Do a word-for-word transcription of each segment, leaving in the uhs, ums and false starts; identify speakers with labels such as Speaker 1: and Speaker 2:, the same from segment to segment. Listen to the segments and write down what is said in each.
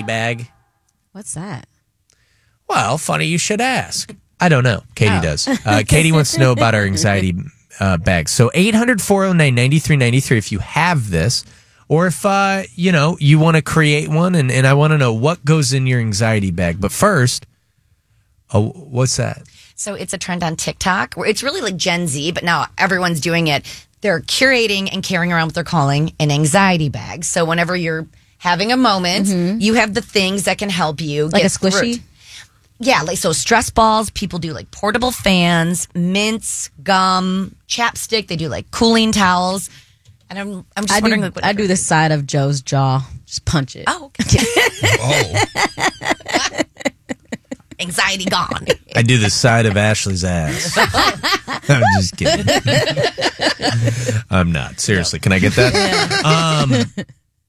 Speaker 1: bag?
Speaker 2: What's that?
Speaker 1: Well, funny you should ask. I don't know. Katie
Speaker 2: Oh.
Speaker 1: does. Uh, Katie wants to know about our anxiety uh, bags. So eight hundred, four oh nine, nine three nine three if you have this, or if, uh, you know, you want to create one, and, and I want to know what goes in your anxiety bag. But first, oh, what's that?
Speaker 3: So it's a trend on TikTok where it's really like Gen Z, but now everyone's doing it. They're curating and carrying around what they're calling an anxiety bag. So whenever you're having a moment,
Speaker 2: Mm-hmm.
Speaker 3: you have the things that can help you.
Speaker 2: Like
Speaker 3: get
Speaker 2: a squishy?
Speaker 3: through it. Yeah, like so stress balls, people do like portable fans, mints, gum, chapstick, they do like cooling towels. And I'm I'm just
Speaker 2: I
Speaker 3: wondering
Speaker 2: do,
Speaker 3: like what
Speaker 2: I do the side of Joe's jaw. Just punch it.
Speaker 3: Oh, okay.
Speaker 4: Oh.
Speaker 3: Anxiety gone.
Speaker 1: I do the side of Ashley's ass. I'm just kidding. I'm not. Seriously, can I get that? Um,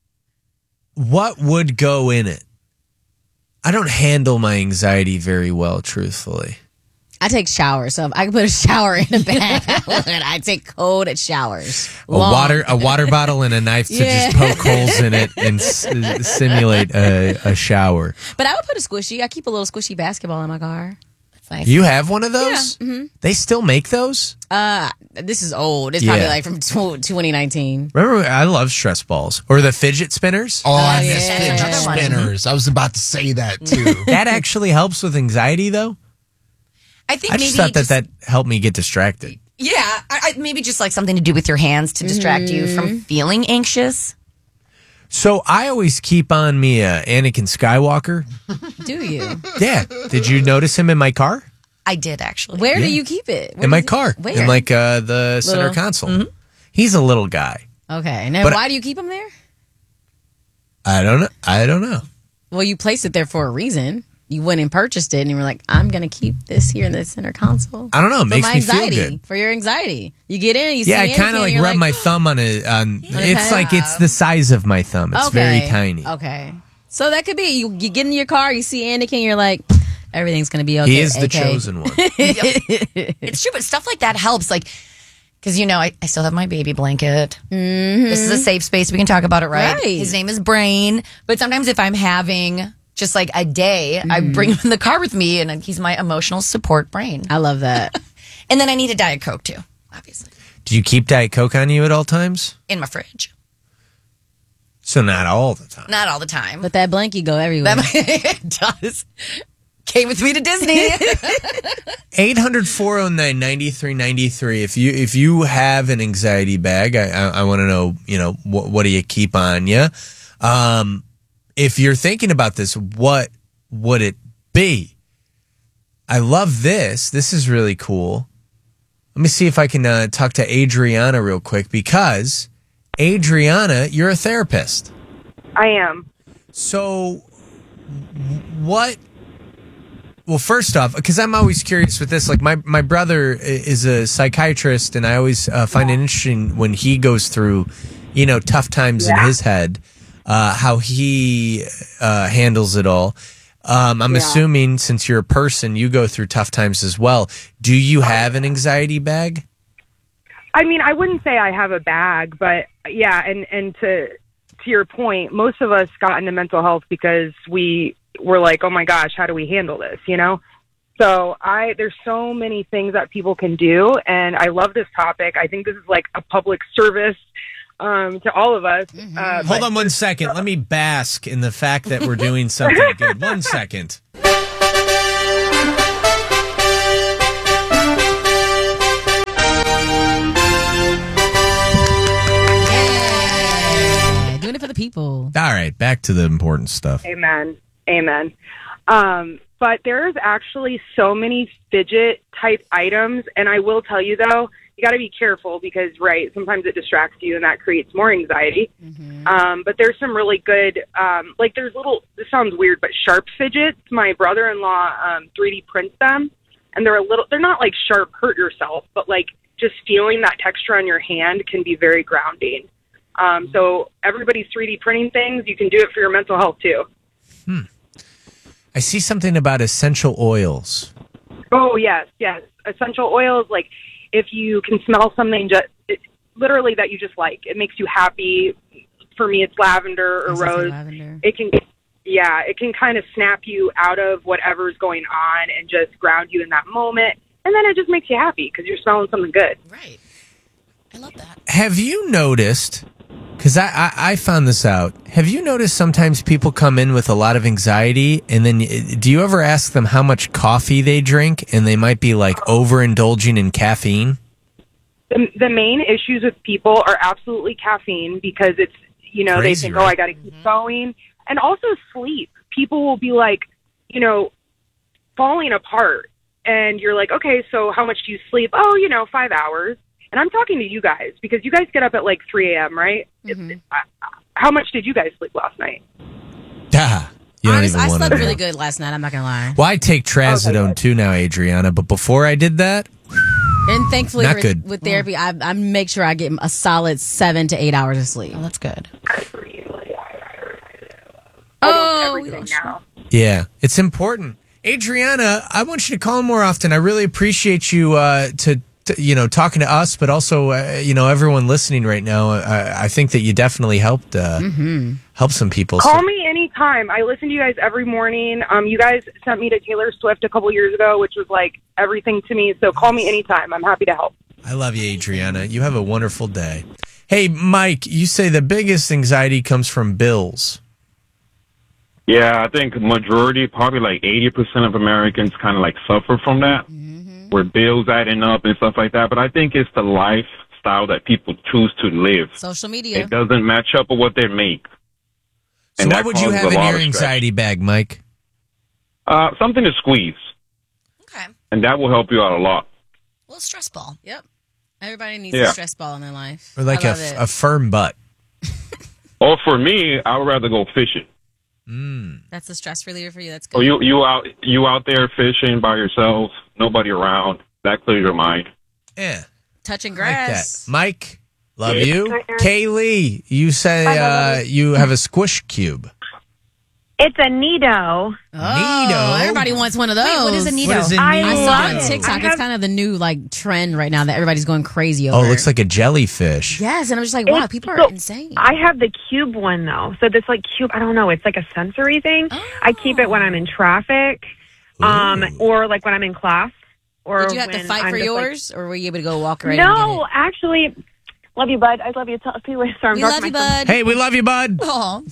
Speaker 1: what would go in it? I don't handle my anxiety very well, truthfully.
Speaker 2: I take showers, so if I can put a shower in a bag, I would. I take cold at showers.
Speaker 1: A water, a water bottle, and a knife to
Speaker 2: Yeah.
Speaker 1: just poke holes in it and s- simulate a, a shower.
Speaker 2: But I would put a squishy. I keep a little squishy basketball in my car.
Speaker 3: That's nice.
Speaker 1: You have one of those?
Speaker 2: Yeah. Mm-hmm.
Speaker 1: They still make those?
Speaker 2: Uh, this is old. It's probably
Speaker 1: Yeah.
Speaker 2: like from tw- twenty nineteen.
Speaker 1: Remember, I love stress balls or the fidget spinners.
Speaker 4: Oh, I miss
Speaker 2: yeah.
Speaker 4: fidget
Speaker 3: Another one.
Speaker 4: spinners. I was about to say that too.
Speaker 1: That actually helps with anxiety, though.
Speaker 3: I think
Speaker 1: I
Speaker 3: maybe
Speaker 1: just thought that
Speaker 3: just-
Speaker 1: that helped me get distracted.
Speaker 3: Yeah, I, I, maybe just like something to do with your hands to distract you from feeling anxious.
Speaker 1: So I always keep on me uh, Anakin Skywalker.
Speaker 2: Do you?
Speaker 1: Yeah. Did you notice him in my car?
Speaker 3: I did actually.
Speaker 2: Where
Speaker 1: Yeah.
Speaker 2: do you keep it? Where
Speaker 1: In my
Speaker 2: does it-
Speaker 1: car.
Speaker 2: Where?
Speaker 1: In like uh, the center
Speaker 2: Little-
Speaker 1: console. He's a little guy.
Speaker 2: Okay. Now,
Speaker 1: But-
Speaker 2: why do you keep them there?
Speaker 1: I don't know. I don't know.
Speaker 2: Well, you placed it there for a reason. You went and purchased it, and you were like, "I'm going to keep this here in the center console."
Speaker 1: I don't know. It
Speaker 2: For
Speaker 1: makes
Speaker 2: my
Speaker 1: me feel
Speaker 2: anxiety,
Speaker 1: good.
Speaker 2: for your anxiety. You get in, you
Speaker 1: Yeah,
Speaker 2: see
Speaker 1: I kind
Speaker 2: Anakin,
Speaker 1: of like
Speaker 2: you're
Speaker 1: rub my thumb on it. On
Speaker 2: Okay.
Speaker 1: it's like it's the size of my thumb. It's
Speaker 2: okay.
Speaker 1: very tiny.
Speaker 2: Okay, so that could be you. You get in your car, you see Anakin, you're like, everything's going to be okay.
Speaker 1: He is the
Speaker 2: A K.
Speaker 1: chosen one.
Speaker 3: It's true, but stuff like that helps. Like, because you know, I, I still have my baby blanket. Mm-hmm. This is a safe space. We can talk about it, right?
Speaker 2: Right.
Speaker 3: His name is Brain. But sometimes if I'm having just like a day, I bring him in the car with me, and he's my emotional support brain.
Speaker 2: I love that.
Speaker 3: And then I need a Diet Coke too, obviously,
Speaker 1: Do you keep Diet Coke on you at all times?
Speaker 3: in my fridge.
Speaker 1: So not all the time.
Speaker 3: Not all the time,
Speaker 2: But that blankie go everywhere.
Speaker 3: that it does. Came with me to Disney.
Speaker 1: eight hundred, four oh nine, nine three nine three If you if you have an anxiety bag, I I, I want to know, you know, what what do you keep on you? Um, if you're thinking about this, what would it be? I love this. This is really cool. Let me see if I can uh, talk to Adriana real quick, because Adriana, you're a therapist.
Speaker 5: I am.
Speaker 1: So, what? Well, first off, because I'm always curious with this. Like, my, my brother is a psychiatrist, and I always uh, find it interesting when he goes through, you know, tough times in his head, uh, how he uh, handles it all. Um, I'm
Speaker 5: Yeah.
Speaker 1: assuming since you're a person, you go through tough times as well. Do you have an anxiety bag?
Speaker 5: I mean, I wouldn't say I have a bag, but yeah, and, and to to your point, most of us got into mental health because we were like, oh my gosh, how do we handle this, you know? So I there's so many things that people can do, and I love this topic. I think this is like a public service um, to all of us. Uh,
Speaker 1: Hold
Speaker 5: but-
Speaker 1: on one second. Let me bask in the fact that we're doing something good. One second.
Speaker 2: Yeah, doing it for the people.
Speaker 1: All right, back to the important stuff.
Speaker 5: Amen. Amen. Um, but there's actually so many fidget type items. And I will tell you, though, you got to be careful because, right, sometimes it distracts you and that creates more anxiety.
Speaker 2: Mm-hmm.
Speaker 5: Um, but there's some really good, um, like there's little, this sounds weird, but sharp fidgets. My brother-in-law um, three D prints them. And they're a little, they're not like sharp, hurt yourself, but like just feeling that texture on your hand can be very grounding. Um, so everybody's three D printing things. You can do it for your mental health too.
Speaker 1: I see something about essential oils.
Speaker 5: Oh, yes, yes. Essential oils, like if you can smell something just it, literally that you just like, it makes you happy. For me, it's lavender or
Speaker 2: I was gonna say
Speaker 5: rose.
Speaker 2: lavender.
Speaker 5: It can yeah, it can kind of snap you out of whatever's going on and just ground you in that moment. And then it just makes you happy because you're smelling something good.
Speaker 3: Right. I love that.
Speaker 1: Have you noticed, because I, I, I found this out, have you noticed sometimes people come in with a lot of anxiety and then y- do you ever ask them how much coffee they drink and they might be like overindulging in caffeine?
Speaker 5: The, the main issues with people are absolutely caffeine because it's, you know,
Speaker 1: Crazy,
Speaker 5: they think,
Speaker 1: right?
Speaker 5: oh, I got to keep going. And also sleep. People will be like, you know, falling apart. And you're like, okay, so how much do you sleep? Oh, you know, five hours. And I'm talking to you guys because you guys get up at like three a.m., right?
Speaker 2: Mm-hmm.
Speaker 5: Uh, How much did you guys sleep last night?
Speaker 1: Ah, you don't
Speaker 2: Honest,
Speaker 1: even
Speaker 2: I
Speaker 1: want
Speaker 2: slept
Speaker 1: to know.
Speaker 2: really good last night. I'm not gonna lie.
Speaker 1: Well, I take trazodone too now, Adriana, but before I did that,
Speaker 2: And thankfully,
Speaker 1: Not
Speaker 2: with,
Speaker 1: good.
Speaker 2: with therapy, I, I make sure I get a solid seven to eight hours of sleep.
Speaker 3: Oh, that's good.
Speaker 2: Oh,
Speaker 5: Everything now.
Speaker 1: yeah, it's important. Adriana, I want you to call more often. I really appreciate you uh, to, to, you know, talking to us, but also, uh, you know, everyone listening right now. I, I think that you definitely helped uh,
Speaker 2: Mm-hmm.
Speaker 1: help some people.
Speaker 5: Call
Speaker 1: So-
Speaker 5: me anytime. I listen to you guys every morning. Um, you guys sent me to Taylor Swift a couple years ago, which was like everything to me. So call me anytime. I'm happy to help.
Speaker 1: I love you, Adriana. You have a wonderful day. Hey, Mike, you say the biggest anxiety comes from bills.
Speaker 6: Yeah, I think majority, probably like eighty percent of Americans kind of like suffer from that, where bills adding up and stuff like that. But I think it's the lifestyle that people choose to live.
Speaker 2: social media.
Speaker 6: It doesn't match up with what they make.
Speaker 1: So
Speaker 6: And
Speaker 1: what
Speaker 6: that
Speaker 1: would you
Speaker 6: causes
Speaker 1: have
Speaker 6: a
Speaker 1: in
Speaker 6: lot
Speaker 1: your
Speaker 6: of stress.
Speaker 1: anxiety bag, Mike?
Speaker 6: Uh, something to squeeze,
Speaker 3: Okay.
Speaker 6: and that will help you out a lot.
Speaker 3: Well, stress ball.
Speaker 2: Yep. Everybody needs
Speaker 6: Yeah.
Speaker 2: a stress ball in their life.
Speaker 1: Or like
Speaker 2: I
Speaker 1: a,
Speaker 2: love it.
Speaker 1: a firm butt?
Speaker 6: Or for me, I would rather go fishing.
Speaker 2: That's a stress reliever for you. That's good.
Speaker 6: So you you out you out there fishing by yourself, nobody around. That clears your mind.
Speaker 1: Yeah.
Speaker 2: Touching
Speaker 1: Like that.
Speaker 2: grass.
Speaker 1: Mike, love you. Kaylee, you say uh, you have a squish cube.
Speaker 7: It's a Nido.
Speaker 2: Oh,
Speaker 1: Neato.
Speaker 2: everybody wants one of those.
Speaker 3: Wait, what is a Nido?
Speaker 1: What is a
Speaker 7: I
Speaker 2: I
Speaker 1: Neato?
Speaker 2: saw
Speaker 7: love
Speaker 2: it on
Speaker 7: it.
Speaker 2: TikTok.
Speaker 7: I
Speaker 2: It's
Speaker 7: have-
Speaker 2: kind of the new like trend right now that everybody's going crazy over.
Speaker 1: Oh, it looks like a jellyfish.
Speaker 2: Yes, and I'm just like, wow,
Speaker 7: It's-
Speaker 2: people
Speaker 7: so,
Speaker 2: are insane.
Speaker 7: I have the cube one though. So this like cube, I don't know. It's like a sensory thing. I keep it when I'm in traffic, um,
Speaker 1: Ooh.
Speaker 7: or like when I'm in class. Or
Speaker 2: Did you have to
Speaker 7: when
Speaker 2: fight
Speaker 7: I'm
Speaker 2: for
Speaker 7: just, like-
Speaker 2: yours, or were you able to go walk right in and
Speaker 7: no, actually, love you, bud. I love you. Tell see you later. Sorry, I'm
Speaker 2: get it? We
Speaker 7: talking
Speaker 2: love
Speaker 7: to
Speaker 2: you,
Speaker 7: my son.
Speaker 2: bud.
Speaker 1: Hey, we love you, bud.
Speaker 2: Aw.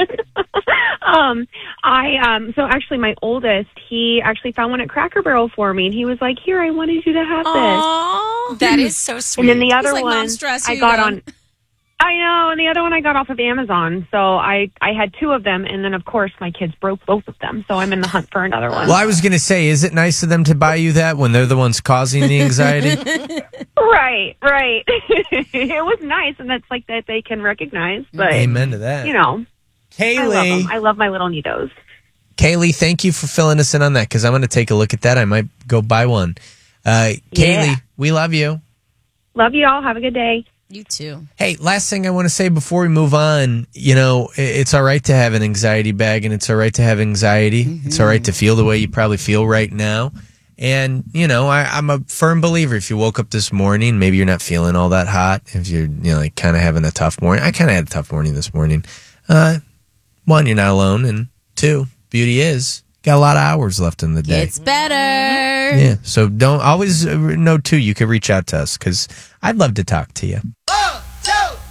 Speaker 7: um, I um, so actually, my oldest, he actually found one at Cracker Barrel for me, and he was like, "Here, I wanted you to have this."
Speaker 2: Aw.
Speaker 3: That is so sweet.
Speaker 7: And then the other
Speaker 2: like, "Mom,
Speaker 7: one
Speaker 2: stress,
Speaker 7: I
Speaker 2: here you
Speaker 7: got
Speaker 2: go."
Speaker 7: on. I know, and the other one I got off of Amazon. So I I had two of them, and then of course my kids broke both of them. So I'm in the hunt for another one.
Speaker 1: Well, I was going to say, is it nice of them to buy you that when they're the ones causing the anxiety?
Speaker 7: Right, right. It was nice, and that's like that they can recognize. But
Speaker 1: Amen to that.
Speaker 7: you know, I love
Speaker 1: Kaylee,
Speaker 7: them. I love my little Nidos.
Speaker 1: Kaylee, thank you for filling us in on that because I'm going to take a look at that. I might go buy one. Uh, Kaylee,
Speaker 7: Yeah.
Speaker 1: we love you.
Speaker 7: Love you all. Have a good day.
Speaker 2: You too.
Speaker 1: Hey, last thing I want to say before we move on, you know, i- it's all right to have an anxiety bag and it's all right to have anxiety. It's all right to feel the way you probably feel right now. And, you know, I, I'm a firm believer if you woke up this morning, maybe you're not feeling all that hot, if you're, you know, like kind of having a tough morning. I kind of had a tough morning this morning. Uh, one, you're not alone. And two, beauty is, got a lot of hours left in the day.
Speaker 2: It's better.
Speaker 1: Yeah. So don't always uh, know too, you can reach out to us because I'd love to talk to you.